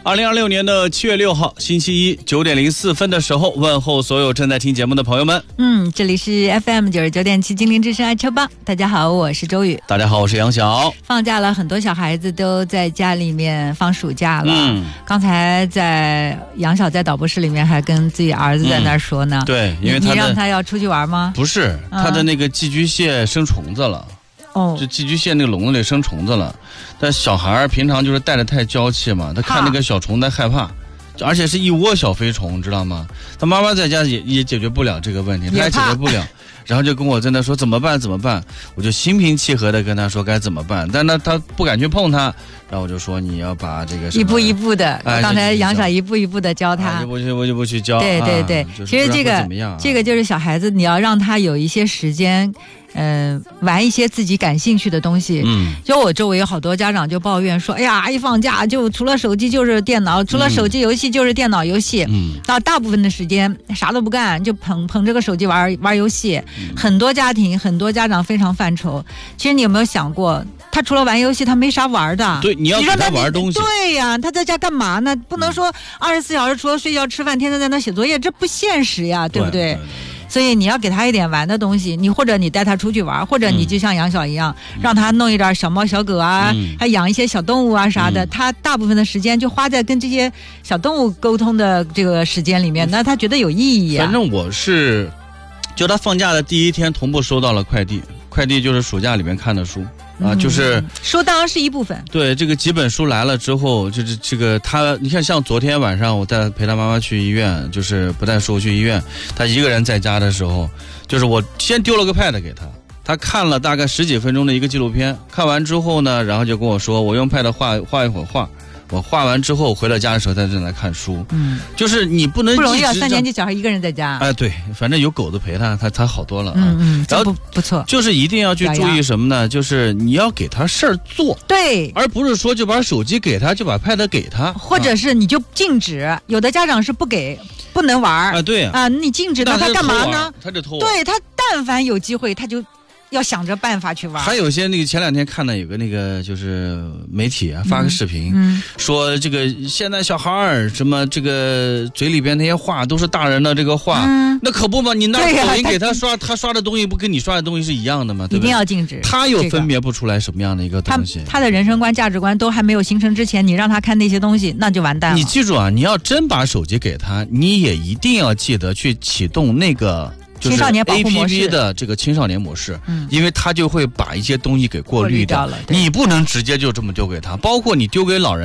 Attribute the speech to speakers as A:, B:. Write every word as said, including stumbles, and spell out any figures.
A: 二零二六年的七月六号星期一九点零四分的时候，问候所有正在听节目的朋友们。
B: 嗯，这里是 F M 九十九点七精灵之声爱车吧。大家好，我是周宇。
A: 大家好，我是杨晓。
B: 放假了，很多小孩子都在家里面放暑假了。嗯，刚才在杨晓在导播室里面还跟自己儿子在那儿说呢。
A: 嗯、对，因为他
B: 你让他要出去玩吗？
A: 不是，他的那个寄居蟹生虫子了。哦，就寄居蟹那个笼子里生虫子了，但小孩平常就是带着太娇气嘛，他看那个小虫他害怕，而且是一窝小飞虫，知道吗？他妈妈在家也也解决不了这个问题，他也解决不了，然后就跟我在那说怎么办怎么办，我就心平气和的跟他说该怎么办，但呢他不敢去碰它，然后我就说你要把这个
B: 一步一步的，哎、刚才杨晓一步一步的教他，
A: 啊、就不去我就不去教，
B: 对对对，
A: 啊、
B: 其实这个、
A: 啊、
B: 这个就是小孩子，你要让他有一些时间。嗯、呃，玩一些自己感兴趣的东西。嗯，就我周围有好多家长就抱怨说，哎呀，一放假就除了手机就是电脑，除了手机游戏就是电脑游戏。嗯，到大部分的时间啥都不干，就捧捧这个手机玩玩游戏。嗯、很多家庭，很多家长非常犯愁。其实你有没有想过，他除了玩游戏，他没啥玩的。
A: 对，你要给他玩东西。
B: 对呀、啊，他在家干嘛呢？不能说二十四小时除了睡觉吃饭，天天在那写作业，这不现实呀，对不对？对对对，所以你要给他一点玩的东西，你或者你带他出去玩，或者你就像杨晓一样、嗯、让他弄一点小猫小狗啊、嗯、还养一些小动物啊啥的、嗯、他大部分的时间就花在跟这些小动物沟通的这个时间里面、嗯、那他觉得有意义啊。
A: 反正我是就他放假的第一天同步收到了快递，快递就是暑假里面看的书啊，就是
B: 书当然是一部分。
A: 对，这个几本书来了之后，就是这个他，你看像昨天晚上我带陪他妈妈去医院，就是不带书去医院，他一个人在家的时候，就是我先丢了个 pad 给他，他看了大概十几分钟的一个纪录片，看完之后呢，然后就跟我说，我用 pad 画画一会儿画。我画完之后回了家的时候，他正在看书。嗯，就是你不能
B: 不容易啊，三年级小孩一个人在家。
A: 哎，对，反正有狗子陪他，他他好多了啊。
B: 嗯嗯，
A: 然后
B: 不不错，
A: 就是一定要去注意什么呢？就是你要给他事儿做，
B: 对，
A: 而不是说就把手机给他，就把 pad 给他，
B: 或者是你就禁止。啊、有的家长是不给，不能玩
A: 啊，对
B: 啊，你禁止他，他干嘛呢？
A: 他就偷。
B: 对他，但凡有机会，他就。要想着办法去玩。
A: 还有些那个前两天看到有个那个就是媒体啊发个视频，嗯嗯、说这个现在小孩儿什么这个嘴里边那些话都是大人的这个话，嗯、那可不嘛？你拿抖音给他刷，他, 他刷的东西不跟你刷的东西是一样的吗？对不对？
B: 一定要禁止。
A: 他又分别不出来什么样的一个东西。
B: 他, 他的人生观、价值观都还没有形成之前，你让他看那些东西，那就完蛋了。
A: 你记住啊，你要真把手机给他，你也一定要记得去启动那个。就是 A P P 的这个青少年模式，嗯，因为它就会把一些东西给过滤掉了，你不能直接就这么丢给他，包括你丢给老人。